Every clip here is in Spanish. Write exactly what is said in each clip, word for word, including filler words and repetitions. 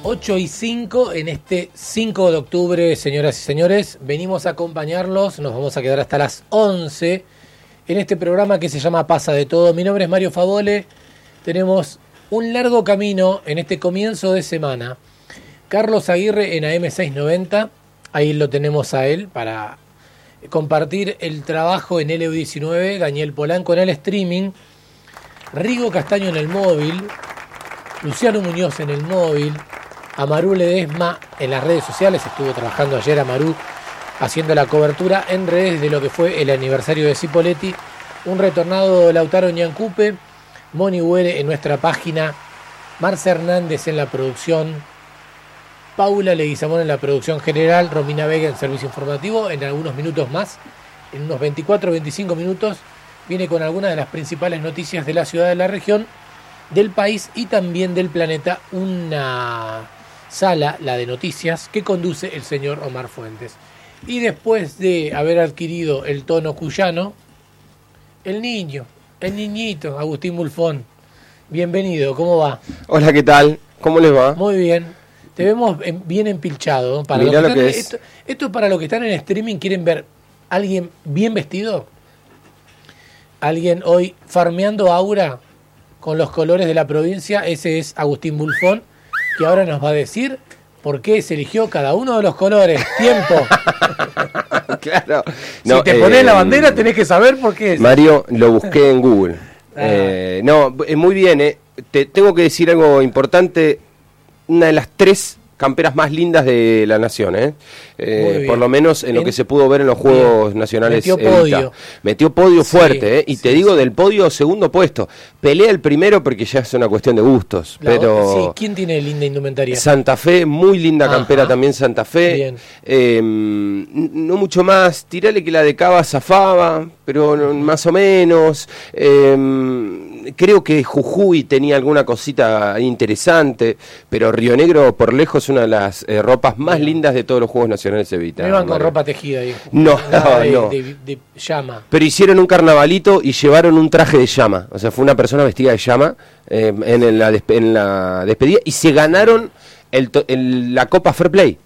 ocho y cinco en este cinco de octubre, señoras y señores. Venimos a acompañarlos, nos vamos a quedar hasta las once en este programa que se llama Pasa de Todo. Mi nombre es Mario Favole. Tenemos un largo camino en este comienzo de semana. Carlos Aguirre en A M seiscientos noventa, ahí lo tenemos a él para compartir el trabajo en L U diecinueve. Daniel Polanco en el streaming. Rigo Castaño en el móvil. Luciano Muñoz en el móvil. Amaru Ledesma en las redes sociales, estuvo trabajando ayer Amaru haciendo la cobertura en redes de lo que fue el aniversario de Cipolletti. Un retornado de Lautaro Ñancupe, Moni Huere en nuestra página, Marce Hernández en la producción, Paula Leguizamón en la producción general, Romina Vega en servicio informativo. En algunos minutos más, en unos veinticuatro o veinticinco minutos, viene con algunas de las principales noticias de la ciudad, de la región, del país y también del planeta, una sala, la de noticias, que conduce el señor Omar Fuentes. Y después de haber adquirido el tono cuyano, el niño, el niñito, Agustín Bulfón. Bienvenido, ¿cómo va? Hola, ¿qué tal? ¿Cómo les va? Muy bien. Te vemos en, bien empilchado. Para Mirá los que lo que están, es. Esto, esto para los que están en streaming, ¿quieren ver a alguien bien vestido? Alguien hoy farmeando aura con los colores de la provincia. Ese es Agustín Bulfón, que ahora nos va a decir por qué se eligió cada uno de los colores. Tiempo. Claro. Si No, te eh, pones la bandera tenés que saber por qué es. Mario, lo busqué en Google. Ah. Eh, no, eh, muy bien. Eh. Te tengo que decir algo importante. Una de las tres camperas más lindas de la nación, ¿eh? Eh, por lo menos en lo que se pudo ver en los Juegos bien. Nacionales. Metió podio. Evita. Metió podio Sí, fuerte, ¿eh? Y sí, te digo, sí. del podio segundo puesto. Pelea el primero porque ya es una cuestión de gustos. La- pero sí, ¿quién tiene linda indumentaria? Santa Fe, muy linda Ajá. campera también Santa Fe. Bien. Eh, no mucho más. Tirale que la de Cava zafaba, pero no, más o menos. Eh, creo que Jujuy tenía alguna cosita interesante, pero Río Negro por lejos una de las eh, ropas más Bien. lindas de todos los Juegos Nacionales de Evita. Me iban con Mario. ropa tejida ahí. No, Nada de, no. de- de llama. Pero hicieron un carnavalito y llevaron un traje de llama. O sea, fue una persona vestida de llama eh, en, en la despe- en la despedida y se ganaron el to- el- la Copa Fair Play.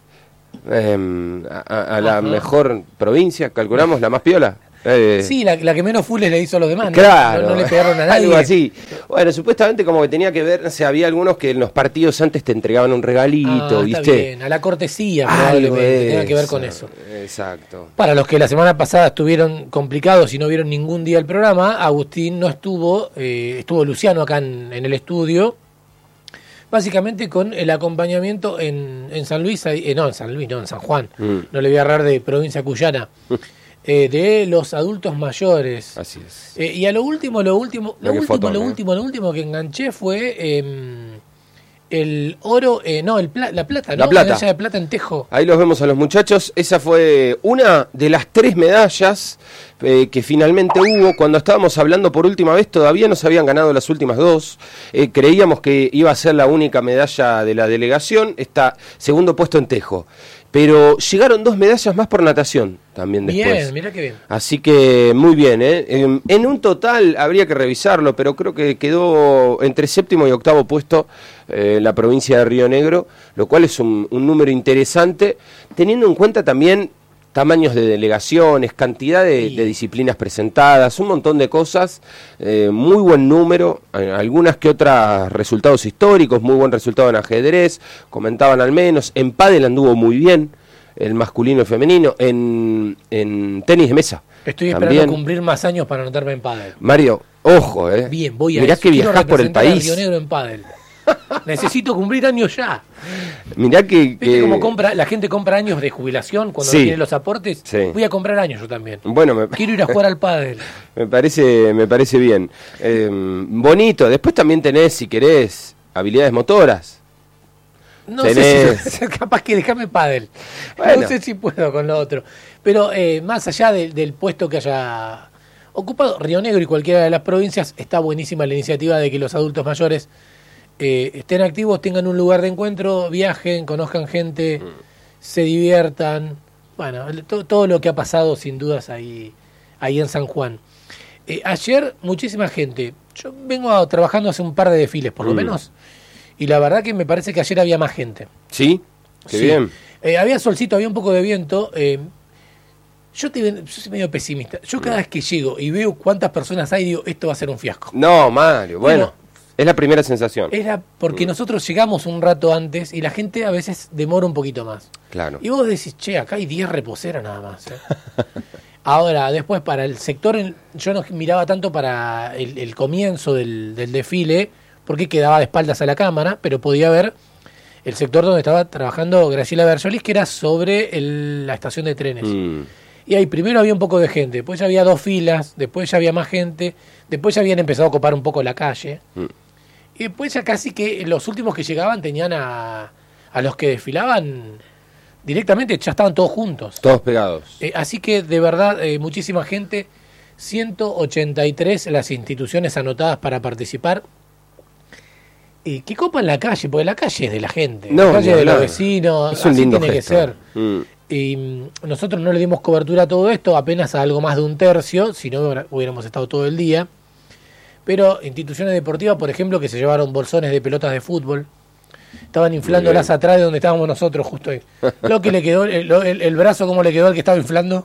Eh, a, a la Ajá. mejor provincia, calculamos, la más piola. Eh, Sí, la, la que menos fules le hizo a los demás, ¿no? Claro, No, no le pegaron a nadie. algo así. Bueno, supuestamente como que tenía que ver, o sea, había algunos que en los partidos antes te entregaban un regalito, Ah, está ¿viste? bien, a la cortesía Algo probablemente, de tenga que ver con eso. Exacto. Para los que la semana pasada estuvieron complicados y no vieron ningún día el programa, Agustín no estuvo, eh, estuvo Luciano acá en, en el estudio, básicamente con el acompañamiento en, en San Luis, ahí- eh, no, en San Luis, no, en San Juan, Mm. no le voy a agarrar de provincia cuyana, eh, de los adultos mayores. Así es. Eh, y a lo último, lo último, lo Mirá qué último, fotón, lo eh. último, lo último que enganché fue eh, el oro, eh, no, el pla- la plata, ¿no? La plata. medalla de plata en tejo. Ahí los vemos a los muchachos. Esa fue una de las tres medallas eh, que finalmente hubo. Cuando estábamos hablando por última vez, todavía no se habían ganado las últimas dos. Eh, creíamos que iba a ser la única medalla de la delegación. Está segundo puesto en tejo. Pero llegaron dos medallas más por natación también después. Bien, mirá qué bien. Así que muy bien, ¿eh? En, en un total habría que revisarlo, pero creo que quedó entre séptimo y octavo puesto eh, la provincia de Río Negro, lo cual es un, un número interesante, teniendo en cuenta también tamaños de delegaciones, cantidad de, Sí. de disciplinas presentadas, un montón de cosas, eh, muy buen número, eh, algunas que otras resultados históricos, muy buen resultado en ajedrez, comentaban al menos, en pádel anduvo muy bien, el masculino y femenino, en, en tenis de mesa. Estoy también. esperando cumplir más años para anotarme en pádel. Mario, ojo, eh. Bien, voy a Mirá eso. que Quiero viajás por el representar a país. Río Negro en pádel. Necesito cumplir años ya. Mirá que... ¿Viste que- cómo compra, la gente compra años de jubilación cuando Sí. no tiene los aportes? Sí. Voy a comprar años yo también. Bueno, me, Quiero ir a jugar al pádel. me parece me parece bien. Eh, bonito. Después también tenés, si querés, habilidades motoras. No Tenés- sé si capaz que déjame pádel. Bueno. No sé si puedo con lo otro. Pero eh, más allá de- del puesto que haya ocupado Río Negro y cualquiera de las provincias, está buenísima la iniciativa de que los adultos mayores eh, estén activos, tengan un lugar de encuentro, viajen, conozcan gente, se diviertan. Bueno, el- to- todo lo que ha pasado sin dudas ahí, ahí en San Juan. Eh, ayer muchísima gente. Yo vengo a- trabajando hace un par de desfiles, por lo Mm. menos. y la verdad que me parece que ayer había más gente. ¿Sí? Qué Sí. bien. Eh, había solcito, había un poco de viento. Eh, yo, te, yo soy medio pesimista. Yo cada vez que llego y veo cuántas personas hay, digo, esto va a ser un fiasco. No, Mario, bueno, Bueno, es la primera sensación. Era porque nosotros llegamos un rato antes y la gente a veces demora un poquito más. Claro. Y vos decís, che, acá hay diez reposeras nada más. ¿eh? Ahora, después para el sector, yo no miraba tanto para el, el comienzo del, del desfile, porque quedaba de espaldas a la cámara, pero podía ver el sector donde estaba trabajando Graciela Berzolis, que era sobre el- la estación de trenes. Mm. Y ahí primero había un poco de gente, después ya había dos filas, después ya había más gente, después ya habían empezado a ocupar un poco la calle. Mm. Y después ya casi que los últimos que llegaban tenían a, a los que desfilaban directamente, ya estaban todos juntos. Todos pegados. Eh, así que de verdad, eh, muchísima gente, ciento ochenta y tres las instituciones anotadas para participar. Eh, que copan la calle, porque la calle es de la gente, No, la calle ni es de los hablar. vecinos, Es un así lindo tiene gesto. que ser. Mm. Y mm, nosotros no le dimos cobertura a todo esto, apenas a algo más de un tercio, si no hubiéramos estado todo el día. Pero instituciones deportivas, por ejemplo, que se llevaron bolsones de pelotas de fútbol, estaban inflándolas atrás de donde estábamos nosotros justo ahí. Lo que le quedó, el, el- el brazo como le quedó al que estaba inflando.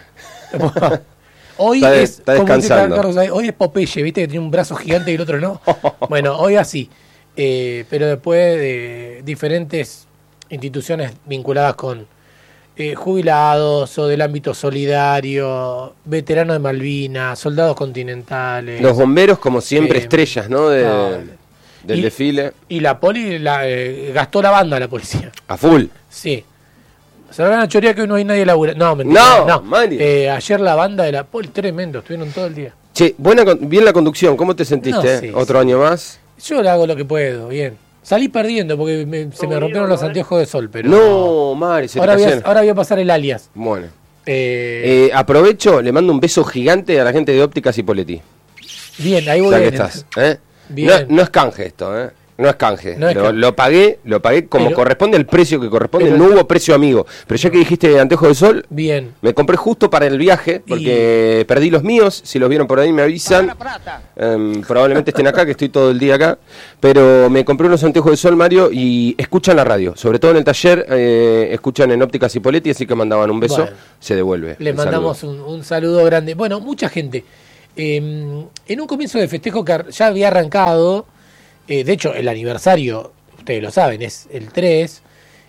Hoy Está de- es, está como dice descansando. Carlos ahí, hoy es Popeye, viste que tiene un brazo gigante y el otro no. Bueno, hoy así. Eh, pero después de diferentes instituciones vinculadas con eh, jubilados o del ámbito solidario, veteranos de Malvinas, soldados continentales. Los bomberos, como siempre, Eh, estrellas, ¿no? De- no. del Y- desfile. Y la poli la, eh, gastó la banda la policía. A full. Sí. Se la van a chorear que hoy no hay nadie laburando. No, mentira. No, No, Mario. Eh, ayer la banda de la poli, tremendo, estuvieron todo el día. Che, buena, con- bien la conducción. ¿Cómo te sentiste? No, sí, ¿Otro sí. año más? Yo le hago lo que puedo, bien. Salí perdiendo porque me- se me rompieron los anteojos de sol, pero. No, Mari, se te Ahora voy, a, cayeron. ahora voy a pasar el alias. Bueno. Eh, Eh, aprovecho, le mando un beso gigante a la gente de Ópticas Hippoletti. bien, ahí voy Ya que bien. estás. ¿eh? Bien. No, no es canje esto, ¿eh? No es canje. No es lo, canje. lo pagué, lo pagué como Pero- corresponde, el precio que corresponde. pero- No hubo precio amigo. Pero ya que dijiste anteojo de sol, Bien. me compré justo para el viaje, porque perdí los míos. Si los vieron por ahí me avisan. Em, probablemente estén acá, que estoy todo el día acá. Pero me compré unos anteojos de sol, Mario, y escuchan la radio. Sobre todo en el taller, eh, escuchan en Ópticas Hippoletti, así que mandaban un beso. Bueno. Se devuelve. Le el mandamos saludo. un, un saludo grande. Bueno, mucha gente. Eh, en un comienzo de festejo que ar- ya había arrancado, eh, de hecho el aniversario, ustedes lo saben, es el tres,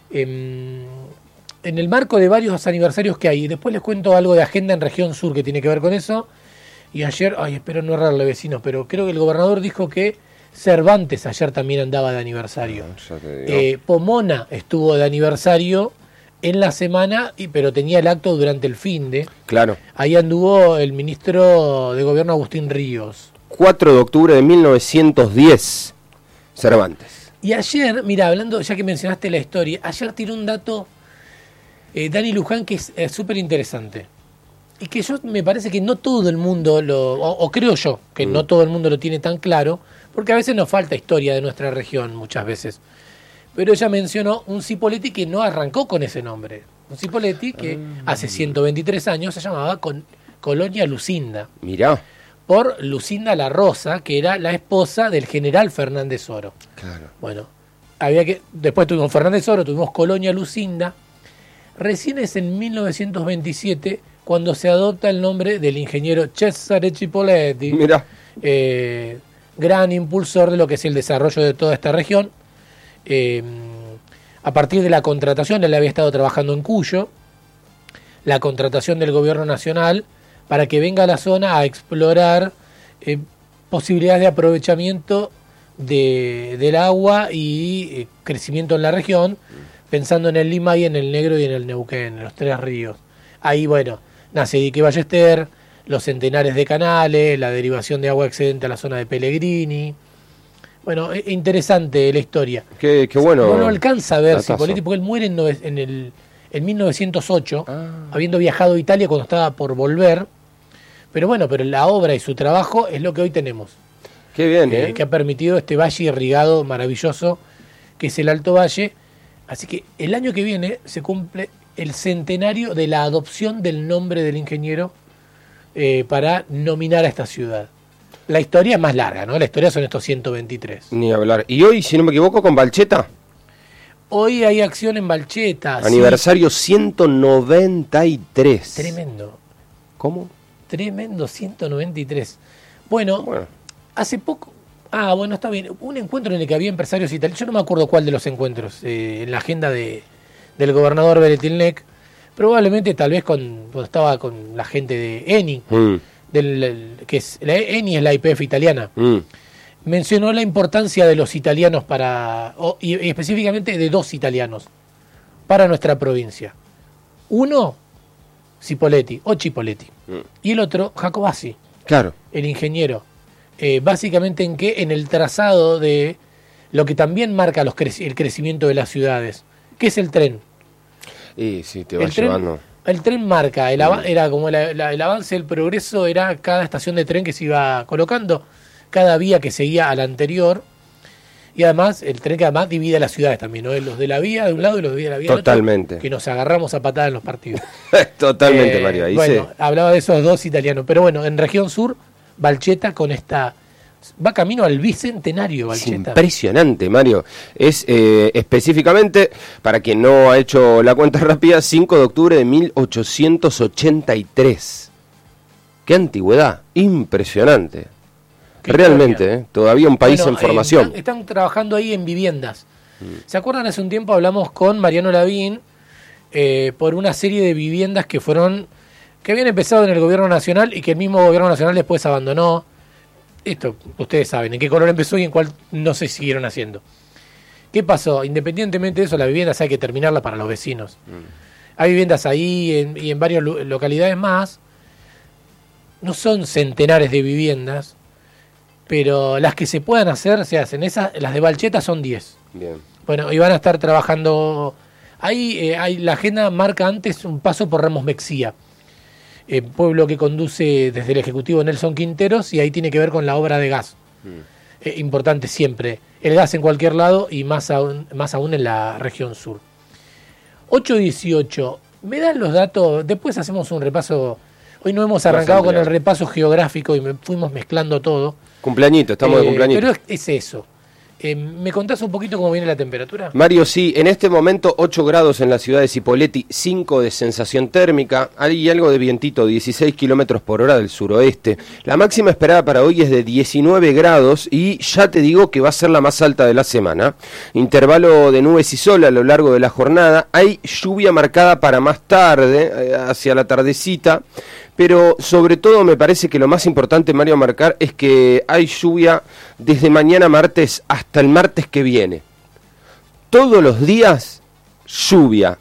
eh, en el marco de varios aniversarios que hay, después les cuento algo de agenda en región sur que tiene que ver con eso, y ayer, ay, espero no errarle vecinos, pero creo que el gobernador dijo que Cervantes ayer también andaba de aniversario. Ah, ya te digo. Eh, Pomona estuvo de aniversario en la semana, y, pero tenía el acto durante el fin de. Claro. Ahí anduvo el ministro de Gobierno Agustín Ríos. cuatro de octubre de mil novecientos diez, Cervantes. Y ayer, mira, hablando, ya que mencionaste la historia, ayer tiró un dato eh, Dani Luján que es súper interesante. Y que yo me parece que no todo el mundo lo, o, o creo yo, que Mm. no todo el mundo lo tiene tan claro, porque a veces nos falta historia de nuestra región, muchas veces. Pero ella mencionó un Cipolletti que no arrancó con ese nombre. Un Cipolletti que hace ciento veintitrés años se llamaba con, Colonia Lucinda, Mirá. por Lucinda La Rosa, que era la esposa del general Fernández Oro. Claro. Bueno, había que después tuvimos Fernández Oro, tuvimos Colonia Lucinda. Recién es en mil novecientos veintisiete cuando se adopta el nombre del ingeniero Cesare Cipolletti, Mirá. eh, gran impulsor de lo que es el desarrollo de toda esta región. Eh, a partir de la contratación, él había estado trabajando en Cuyo, la contratación del gobierno nacional para que venga a la zona a explorar eh, posibilidades de aprovechamiento de, del agua y eh, crecimiento en la región, pensando en el Limay, en el Negro y en el Neuquén, en los tres ríos. Ahí, bueno, nace Dique Ballester, los centenares de canales, la derivación de agua excedente a la zona de Pellegrini. Bueno, es interesante la historia. Qué, qué bueno. No lo alcanza a ver Datazo. Cipolletti porque él muere en, nove- en, el, en mil novecientos ocho, Ah. habiendo viajado a Italia cuando estaba por volver. Pero bueno, pero la obra y su trabajo es lo que hoy tenemos, Qué bien, eh, ¿eh? que ha permitido este valle irrigado maravilloso que es el Alto Valle. Así que el año que viene se cumple el centenario de la adopción del nombre del ingeniero eh, para nominar a esta ciudad. la historia es más larga, ¿no? La historia son estos ciento veintitrés. Ni hablar. Y hoy, si no me equivoco, con Balcheta. Hoy hay acción en Balcheta. Aniversario sí. ciento noventa y tres. Tremendo. ¿Cómo? Tremendo, ciento noventa y tres. Bueno, bueno, hace poco... Ah, bueno, está bien. Un encuentro en el que había empresarios italianos. Yo no me acuerdo cuál de los encuentros. Eh, en la agenda de, del gobernador Beretilnec. Probablemente, tal vez, con, cuando estaba con la gente de Eni. Mm. Del, que es, la Eni es la I P F italiana. Mm. Mencionó la importancia de los italianos para... O, y, y específicamente de dos italianos. Para nuestra provincia. Uno, Cipoletti, o Chipoletti. Mm. Y el otro, Jacobacci. Claro. El ingeniero. Eh, básicamente en que en el trazado de lo que también marca los crec- el crecimiento de las ciudades, que es el tren. Y sí, te va el tren, llevando. El tren marca, el av- era como la, la, el avance del progreso, era cada estación de tren que se iba colocando, cada vía que seguía a la anterior, y además el tren que además divide las ciudades también, ¿no? Los de la vía de un lado y los de la vía del otro. Totalmente. Que nos agarramos a patadas en los partidos. Totalmente, eh, Mario. Ahí bueno, se... hablaba de esos dos italianos, pero bueno, en región sur, Balcheta con esta... Va camino al bicentenario, Balcheta. Es impresionante, Mario. Es eh, específicamente, para quien no ha hecho la cuenta rápida, cinco de octubre de mil ochocientos ochenta y tres. ¡Qué antigüedad! Impresionante. Qué Realmente, eh, todavía un país bueno, en formación. Eh, están, están trabajando ahí en viviendas. Mm. ¿Se acuerdan? Hace un tiempo hablamos con Mariano Lavín eh, por una serie de viviendas que fueron... que habían empezado en el gobierno nacional y que el mismo gobierno nacional después abandonó. Esto, ustedes saben, en qué color empezó y en cuál no se siguieron haciendo. ¿Qué pasó? Independientemente de eso, las viviendas hay que terminarlas para los vecinos. Mm. Hay viviendas ahí en, y en varias lo, localidades más. No son centenares de viviendas, pero las que se puedan hacer, se hacen. Esas, las de Balcheta son diez. Bien. Bueno, y van a estar trabajando... Ahí eh, hay, la agenda marca antes un paso por Ramos Mexía. Eh, pueblo que conduce desde el Ejecutivo Nelson Quinteros, y ahí tiene que ver con la obra de gas. Mm. Eh, importante siempre. El gas en cualquier lado y más aún, más aún en la región sur. ocho dieciocho. ¿Me dan los datos? Después hacemos un repaso. Hoy no hemos arrancado con el repaso geográfico y me fuimos mezclando todo. Cumpleañito, estamos eh, de cumpleañito. Pero es, es eso. Eh, ¿Me contás un poquito cómo viene la temperatura? Mario, sí, en este momento ocho grados en la ciudad de Cipolletti, cinco de sensación térmica, hay algo de vientito, dieciséis kilómetros por hora del suroeste. La máxima esperada para hoy es de diecinueve grados y ya te digo que va a ser la más alta de la semana. Intervalo de nubes y sol a lo largo de la jornada, hay lluvia marcada para más tarde, hacia la tardecita. Pero sobre todo me parece que lo más importante, Mario, a marcar es que hay lluvia desde mañana martes hasta el martes que viene. Todos los días, lluvia.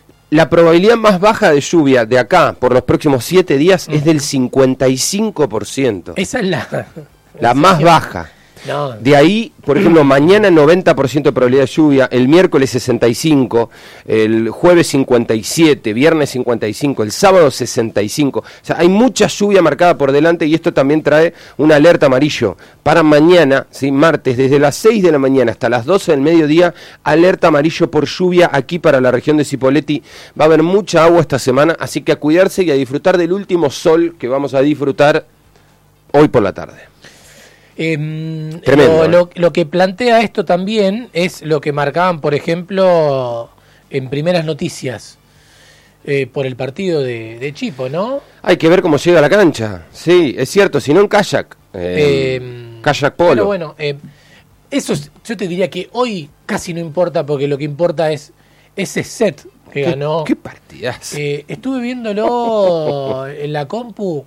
La probabilidad más baja de lluvia de acá por los próximos siete días uh-huh. es del cincuenta y cinco por ciento. Esa es la... La más baja. No. De ahí, por ejemplo, mañana noventa por ciento de probabilidad de lluvia, el miércoles sesenta y cinco, el jueves cincuenta y siete, viernes cincuenta y cinco, el sábado sesenta y cinco. O sea, hay mucha lluvia marcada por delante y esto también trae una alerta amarillo. Para mañana, ¿sí? Martes, desde las seis de la mañana hasta las doce del mediodía, alerta amarillo por lluvia aquí para la región de Cipolletti. Va a haber mucha agua esta semana, así que a cuidarse y a disfrutar del último sol que vamos a disfrutar hoy por la tarde. Eh, Tremendo, lo, lo, lo que plantea esto también es lo que marcaban, por ejemplo, en primeras noticias eh, por el partido de, de Chipo, ¿no? Hay que ver cómo llega a la cancha. Sí, es cierto, si no en kayak. Eh, eh, kayak polo. Pero bueno, eh, eso yo te diría que hoy casi no importa, porque lo que importa es ese set que ¿Qué, ganó. ¿Qué partidas? Eh, estuve viéndolo en la compu.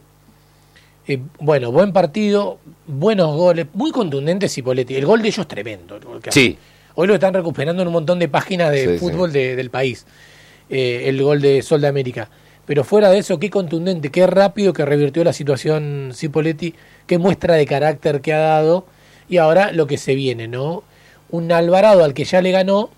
Eh, bueno, buen partido, buenos goles, muy contundentes Cipolletti. El gol de ellos es tremendo. El gol que sí. Hoy lo están recuperando en un montón de páginas de sí, fútbol sí. De, del país, eh, el gol de Sol de América. Pero fuera de eso, qué contundente, qué rápido que revirtió la situación Cipolletti, qué muestra de carácter que ha dado. Y ahora lo que se viene, ¿no? Un Alvarado al que ya le ganó,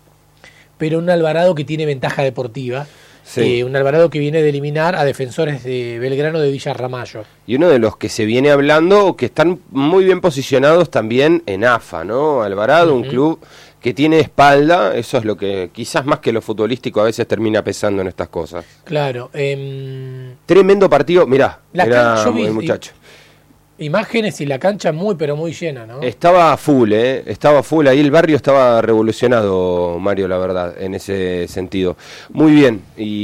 pero un Alvarado que tiene ventaja deportiva. Sí. Eh, un Alvarado que viene de eliminar a Defensores de Belgrano de Villa Ramallo. Y uno de los que se viene hablando, que están muy bien posicionados también en A F A, ¿no? Alvarado, uh-huh. un club que tiene espalda, eso es lo que quizás más que lo futbolístico a veces termina pesando en estas cosas. Claro. Eh, Tremendo partido, mirá, la mirá can- vi, el muchacho. Imágenes y la cancha muy, pero muy llena, ¿no? Estaba full, ¿eh? Estaba full. Ahí el barrio estaba revolucionado, Mario, la verdad, en ese sentido. Muy bien.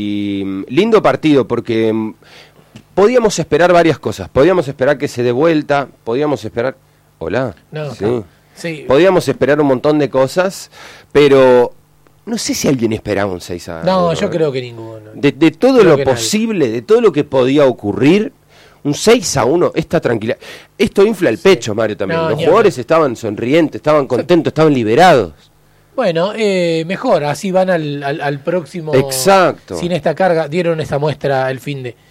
Y lindo partido, porque podíamos esperar varias cosas. Podíamos esperar que se dé vuelta. Podíamos esperar... Hola. No, sí. no. Sí. Podíamos esperar un montón de cosas, pero... No sé si alguien esperaba un seis a uno. No, yo creo que ninguno. De, de todo Creo lo que posible, nadie. De todo lo que podía ocurrir, un seis a uno, esta tranquilidad. Esto infla el pecho, sí. Mario, también. No, Los jugadores hablar. Estaban sonrientes, estaban contentos, estaban liberados. Bueno, eh, mejor, así van al, al, al próximo. Exacto. Sin esta carga, dieron esa muestra el fin de...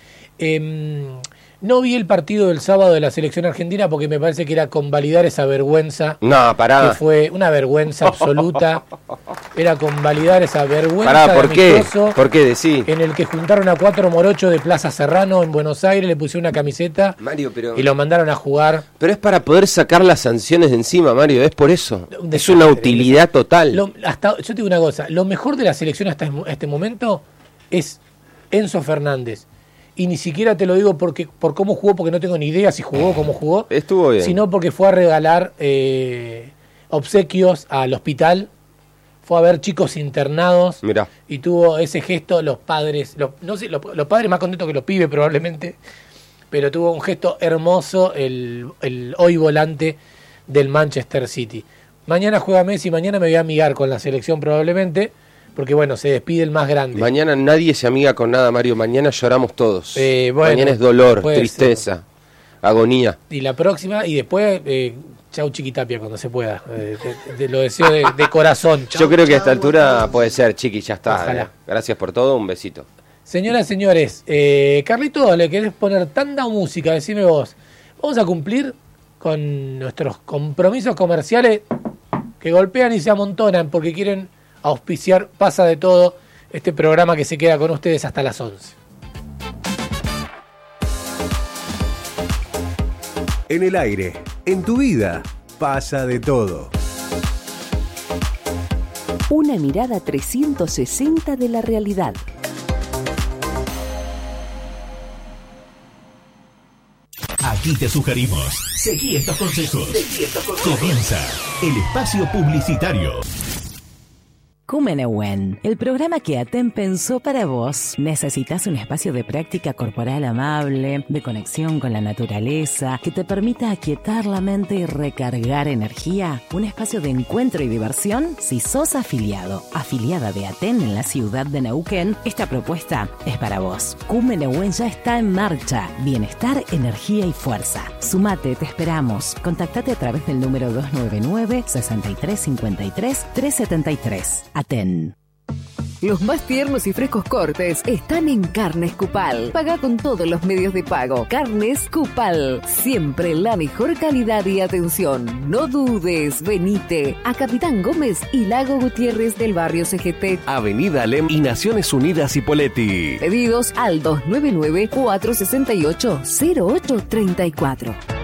Eh, no vi el partido del sábado de la selección argentina porque me parece que era convalidar esa vergüenza. No, pará. Que fue una vergüenza absoluta. Era convalidar esa vergüenza. Pará, ¿por qué? ¿Por qué decí? En el que juntaron a cuatro morochos de Plaza Serrano en Buenos Aires, le pusieron una camiseta, Mario, pero... y lo mandaron a jugar. Pero es para poder sacar las sanciones de encima, Mario, es por eso. Un es una utilidad total. Lo, hasta, yo te digo una cosa, lo mejor de la selección hasta este momento es Enzo Fernández. Y ni siquiera te lo digo porque por cómo jugó, porque no tengo ni idea si jugó, cómo jugó. Estuvo bien. Sino porque fue a regalar eh, obsequios al hospital, fue a ver chicos internados. Mirá. Y tuvo ese gesto, los padres, los, no sé, los, los padres más contentos que los pibes probablemente, pero tuvo un gesto hermoso el, el hoy volante del Manchester City. Mañana juega Messi, mañana me voy a amigar con la selección probablemente. Porque bueno, se despide el más grande. Mañana nadie se amiga con nada, Mario. Mañana lloramos todos. Eh, bueno, mañana es dolor, tristeza, ser. agonía. Y la próxima, y después, eh, chau Chiquitapia cuando se pueda. Eh, te, te lo deseo de, de corazón. Chau, Yo creo que a esta altura bueno. puede ser, Chiqui, ya está. Ojalá. Eh. Gracias por todo, un besito. Señoras y señores, eh, Carlito, ¿le querés poner tanta música? Decime vos. Vamos a cumplir con nuestros compromisos comerciales que golpean y se amontonan porque quieren... auspiciar Pasa de Todo, este programa que se queda con ustedes hasta las once. En el aire, en tu vida, pasa de todo. Una mirada trescientos sesenta de la realidad. Aquí te sugerimos, seguí estos consejos. Seguí estos consejos. Comienza el espacio publicitario. Kumenewen, el programa que Aten pensó para vos. ¿Necesitas un espacio de práctica corporal amable, de conexión con la naturaleza, que te permita aquietar la mente y recargar energía? ¿Un espacio de encuentro y diversión? Si sos afiliado, afiliada de Aten en la ciudad de Neuquén, esta propuesta es para vos. Kumenewen ya está en marcha. Bienestar, energía y fuerza. Sumate, te esperamos. Contactate a través del número dos nueve nueve, seis tres cinco tres, tres siete tres. Aten. Los más tiernos y frescos cortes están en Carnes Cupal. Paga con todos los medios de pago. Carnes Cupal. Siempre la mejor calidad y atención. No dudes, venite a Capitán Gómez y Lago Gutiérrez del barrio C G T. Avenida Alem y Naciones Unidas Hipóleti. Pedidos al dos nueve nueve, cuatro seis ocho, cero ocho tres cuatro.